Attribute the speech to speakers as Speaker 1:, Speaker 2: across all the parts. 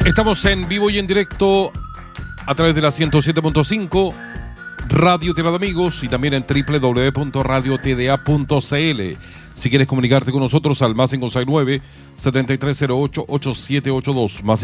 Speaker 1: Estamos en vivo y en directo a través de la 107.5 Radio Tierra de Amigos y también en www.radiotda.cl. Si quieres comunicarte con nosotros al más 569-7308-8782, más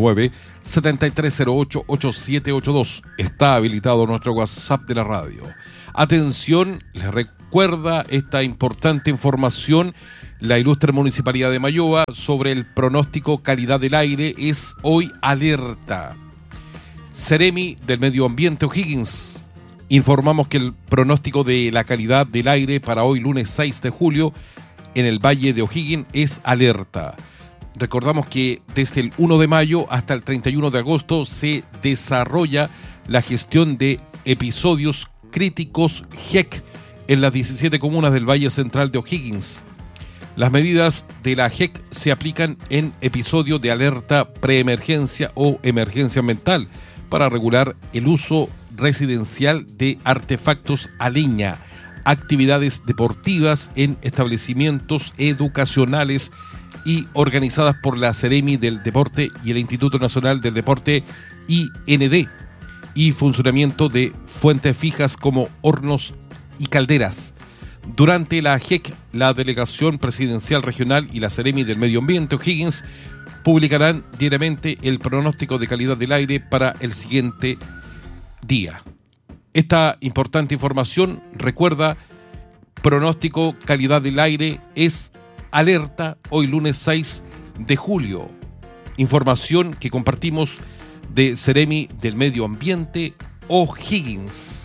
Speaker 1: 569-7308-8782. Está habilitado nuestro WhatsApp de la radio. Atención, les recuerda esta importante información. La ilustre Municipalidad de Mayoa sobre el pronóstico calidad del aire es hoy alerta. Seremi del Medio Ambiente O'Higgins. Informamos que el pronóstico de la calidad del aire para hoy lunes 6 de julio en el Valle de O'Higgins es alerta. Recordamos que desde el 1 de mayo hasta el 31 de agosto se desarrolla la gestión de episodios críticos GEC en las 17 comunas del Valle Central de O'Higgins. Las medidas de la GEC se aplican en episodios de alerta preemergencia o emergencia ambiental para regular el uso residencial de artefactos a leña, actividades deportivas en establecimientos educacionales y organizadas por la Seremi del Deporte y el Instituto Nacional del Deporte IND, y funcionamiento de fuentes fijas como hornos y calderas. Durante la GEC, la Delegación Presidencial Regional y la Seremi del Medio Ambiente O'Higgins publicarán diariamente el pronóstico de calidad del aire para el siguiente día. Esta importante información, recuerda, pronóstico calidad del aire es alerta hoy lunes 6 de julio. Información que compartimos de Seremi del Medio Ambiente O'Higgins.